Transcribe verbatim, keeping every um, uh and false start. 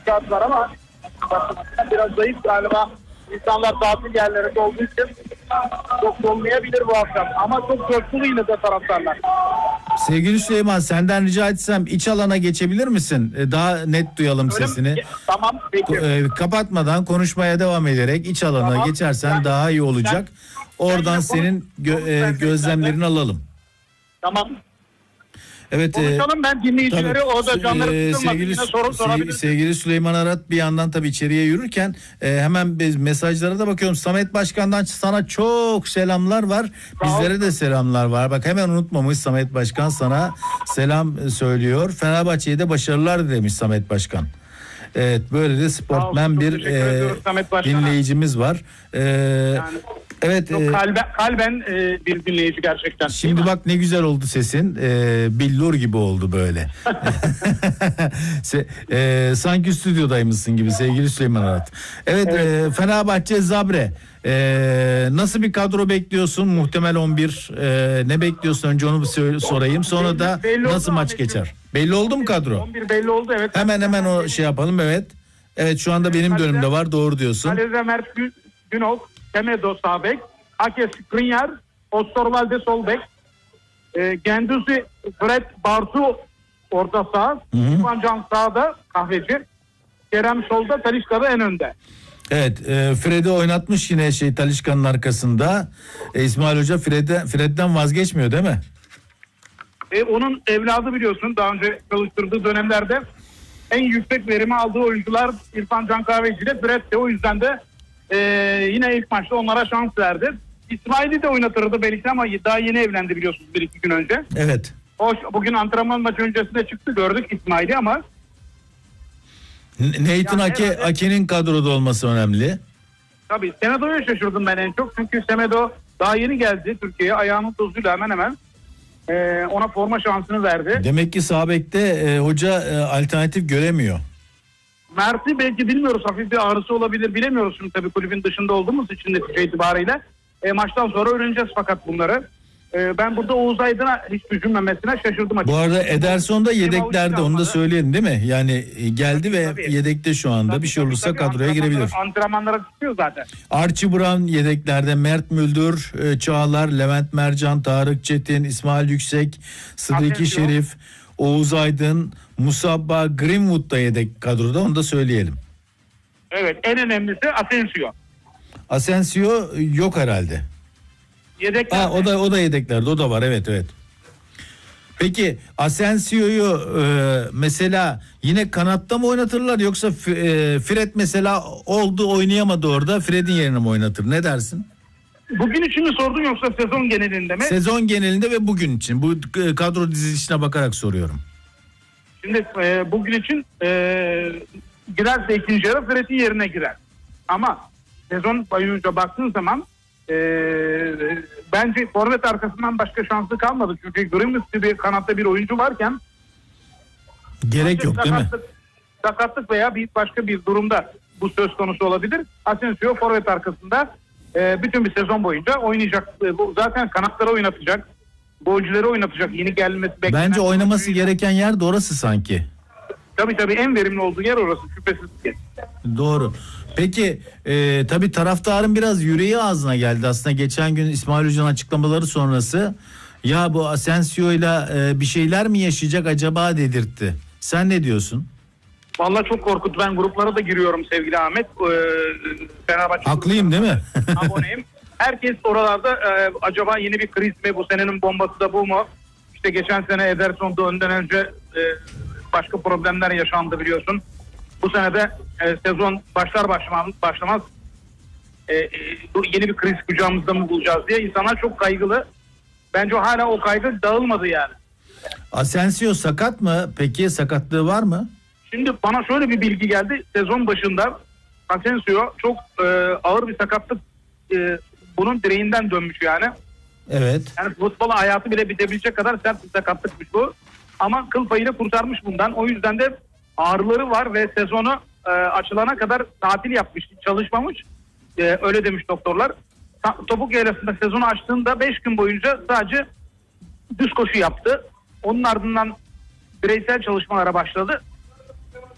kağıt var ama biraz zayıf galiba. İnsanlar tatil yerlerinde olduğu için çok dolmayabilir bu akşam. Ama çok coşkulu yine de taraftarlar. Sevgili Süleyman, senden rica etsem iç alana geçebilir misin? Daha net duyalım Öyle sesini. Mi? Tamam peki. E, kapatmadan konuşmaya devam ederek iç alana tamam. geçersen yani, daha iyi olacak. Ben, Oradan senin gö- e, gözlemlerini alalım. Tamam. Evet. Konuşalım, ben dinleyicileri o da canları e, sevgili, soru sorabilirsiniz. Sevgili Süleyman Arat bir yandan tabii içeriye yürürken e, hemen biz mesajlara da bakıyorum. Samet Başkan'dan sana çok selamlar var. Bizlere de selamlar var. Bak hemen unutmamış, Samet Başkan sana selam söylüyor. Fenerbahçe'ye de başarılar demiş Samet Başkan. Evet, böyle de sportmen bir e, dinleyicimiz var. E, yani, evet. Çok e, kalben, kalben e, bir dinleyici gerçekten. Şimdi bak ne güzel oldu sesin. E, billur gibi oldu böyle. Se, e, sanki stüdyodaymışsın gibi sevgili Süleyman Arat. Evet, evet. E, Fenerbahçe Zabre. E, nasıl bir kadro bekliyorsun? Muhtemel on bir. E, ne bekliyorsun? Önce onu bir sorayım. Sonra belli, da belli nasıl maç Ahmet geçer? Yok. Belli oldu mu kadro? on bir belli oldu, evet. Hemen hemen o şey yapalım, evet. Evet, şu anda benim de önümde var, doğru diyorsun. Kalede Mert Günok, Semedo sağ bek, Ake Skriniar, Osterwalde sol bek, e, Genduzi, Fred Bartu orta sağ, İrfan Can sağda, kahveci, Kerem solda, Talisca da en önde. Evet, e, Fred'i oynatmış yine şey Talisca'nın arkasında. E, İsmail Hoca Fred'e, Fred'den vazgeçmiyor değil mi? E, onun evladı biliyorsun, daha önce çalıştırdığı dönemlerde en yüksek verimi aldığı oyuncular İrfan Can Kahveci ile Fred de, o yüzden de e, yine ilk maçta onlara şans verdi. İsmail'i de oynatırdı belki ama daha yeni evlendi biliyorsunuz bir iki gün önce. Evet. O, bugün antrenman maçı öncesinde çıktı, gördük İsmail'i ama Nathan yani Ake, herhalde, Ake'nin kadroda olması önemli. Tabii Semedo'ya şaşırdım ben en çok, çünkü Semedo daha yeni geldi Türkiye'ye, ayağının tozuyla hemen hemen e, ona forma şansını verdi. Demek ki sağ bekte e, hoca e, alternatif göremiyor. Mert'i belki bilmiyoruz, hafif bir ağrısı olabilir, bilemiyoruz şimdi tabii kulübün dışında olduğumuz için netice itibariyle. E, maçtan sonra öğreneceğiz fakat bunları. E, ben burada Oğuz Aydın'a hiç düşünmemesine şaşırdım açıkçası. Bu arada Ederson da yedeklerde, onu da söyleyelim değil mi? Yani geldi tabii, ve tabii. yedekte şu anda, tabii, bir şey tabii, olursa tabii, kadroya girebilir. Antrenmanlara çıkıyor zaten. Archie Brown yedeklerde, Mert Müldür, Çağlar, Levent Mercan, Tarık Çetin, İsmail Yüksek, Sıdiki Şerif, Oğuz Aydın, Musabba, Greenwood da yedek kadroda, onu da söyleyelim. Evet, en önemlisi Asensio. Asensio yok herhalde. Yedeklerde. Ha, o da o da yedeklerde, o da var, evet evet. Peki Asensio'yu e, mesela yine kanatta mı oynatırlar, yoksa e, Fred mesela oldu oynayamadı orada, Fred'in yerine mi oynatır, ne dersin? Bugün için mi sordun yoksa sezon genelinde mi? Sezon genelinde ve bugün için, bu e, kadro dizilişine bakarak soruyorum. Şimdi e, bugün için e, girerse ikinci yarı Fred'in yerine girer. Ama sezon boyunca baktığın zaman e, bence forvet arkasından başka şansı kalmadı. Çünkü Greenwood gibi kanatta bir oyuncu varken gerek yok değil mi? Sakatlık veya bir başka bir durumda bu söz konusu olabilir. Asensio forvet arkasında e, bütün bir sezon boyunca oynayacak. E, bu zaten kanatlara oynatacak. Golcüleri oynatacak. Yeni gelmesi beklenen. Bence oynaması gereken yer de orası sanki. Tabii tabii en verimli olduğu yer orası, şüphesiz ki. Doğru. Peki e, tabii taraftarın biraz yüreği ağzına geldi aslında geçen gün İsmail Hoca'nın açıklamaları sonrası. Ya bu Asensio'yla e, bir şeyler mi yaşayacak acaba dedirtti. Sen ne diyorsun? Vallahi çok korkut. Ben gruplara da giriyorum sevgili Ahmet. Ee, Fenerbahçe. Haklıyım değil mi? Aboneyim. Herkes oralarda e, acaba yeni bir kriz mi? Bu senenin bombası da bu mu? İşte geçen sene Ederson'da önden önce e, başka problemler yaşandı biliyorsun. Bu sene de e, sezon başlar başlamaz, başlamaz e, e, yeni bir kriz kucağımızda mı bulacağız diye insanlar çok kaygılı. Bence hala o kaygı dağılmadı yani. Asensio sakat mı? Peki sakatlığı var mı? Şimdi bana şöyle bir bilgi geldi. Sezon başında Asensio çok e, ağır bir sakatlık, e, bunun direğinden dönmüş yani. Evet. Yani futbola hayatı bile bitebilecek kadar sert bir sakatlıkmış bu. Ama kıl payıyla kurtarmış bundan. O yüzden de ağrıları var ve sezonu e, açılana kadar tatil yapmış, çalışmamış. E, öyle demiş doktorlar. Topuk Yaylası'nda sezonu açtığında beş gün boyunca sadece düz koşu yaptı. Onun ardından bireysel çalışmalara başladı.